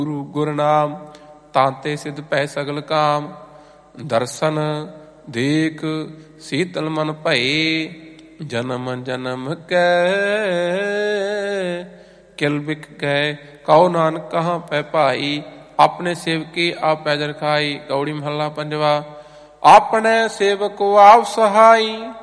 ਗੁਰੂ ਗੁਰਨਾਮ ਤਾਂਤੇ ਸਿਧ ਪੈ ਸਗਲ ਕਾਮ। ਦਰਸ਼ਨ ਦੇਖ ਸੀਤਲ ਮਨ ਭਏ, ਜਨਮ ਜਨਮ ਕੈ ਕਿਲ ਬਿਕ ਗਏ। ਕਹੋ ਨਾਨਕ ਕਹਾਂ ਪੈ ਭਾਈ, ਆਪਣੇ ਸੇਵਕੀ ਆਪੈ ਜਰ ਖਾਈ। ਕੌੜੀ ਮਹੱਲਾ ਪੰਜਵਾ। ਆਪਣੇ ਸੇਵਕ ਆਪ ਸਹਾਈ,